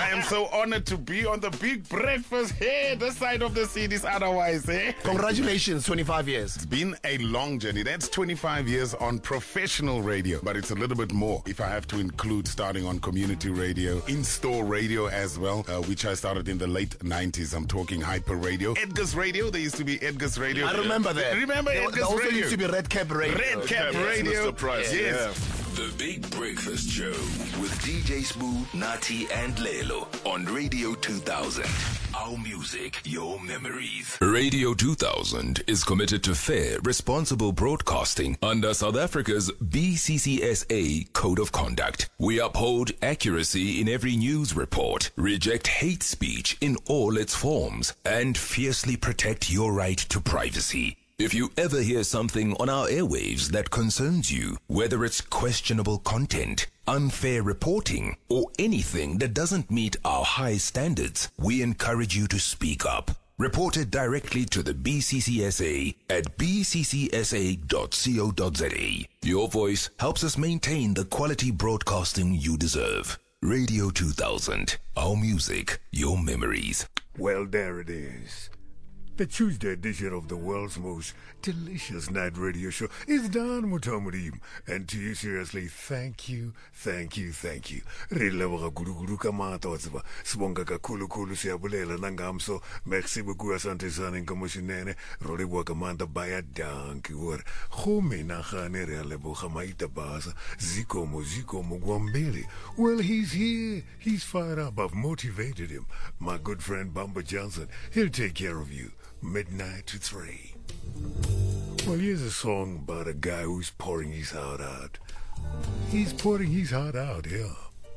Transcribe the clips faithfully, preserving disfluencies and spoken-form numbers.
I am so honored to be on the Big Breakfast here, this side of the cities otherwise, eh? Congratulations, twenty-five years. It's been a long journey. That's twenty-five years on professional radio, but it's a little bit more if I have to include starting on community radio, in-store radio as well, uh, which I started in the late nineties. I'm talking Hyper Radio. Edgar's Radio, there used to be Edgar's Radio. I remember that. Remember there, Edgar's there also Radio? used to be Red Cap Radio. Red Cap Red Radio. Mister Price, yes. yeah. The Big Breakfast Show with D J Smooth, Nati, and Lelo on Radio two thousand. Our music, your memories. Radio two thousand is committed to fair, responsible broadcasting under South Africa's B C C S A Code of Conduct. We uphold accuracy in every news report, reject hate speech in all its forms, and fiercely protect your right to privacy. If you ever hear something on our airwaves that concerns you, whether it's questionable content, unfair reporting, or anything that doesn't meet our high standards, we encourage you to speak up. Report it directly to the B C C S A at b c c s a dot co dot z a. Your voice helps us maintain the quality broadcasting you deserve. Radio two thousand, our music, your memories. Well, there it is. The Tuesday edition of the world's most delicious night radio show is done, Mutomurim. And to you, seriously, thank you, thank you, thank you. Releva guru kama totsba. Sibonga kakulu kulu siyabulela nangamso. Merci beaucoup asante sana nkamushinene. Role wakamanda baya danki wor. Home na khane relebo khamaita basa. Zikomo zikomo gwambele. Well, he's here. He's fired up. I've motivated him. My good friend Bamba Johnson. He'll take care of you. Midnight to three. Well, here's a song about a guy who's pouring his heart out. He's pouring his heart out, yeah.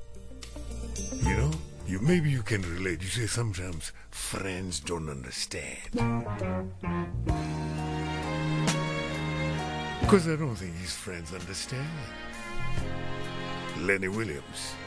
You know, you maybe you can relate. You say sometimes friends don't understand. Because I don't think his friends understand. Lenny Williams.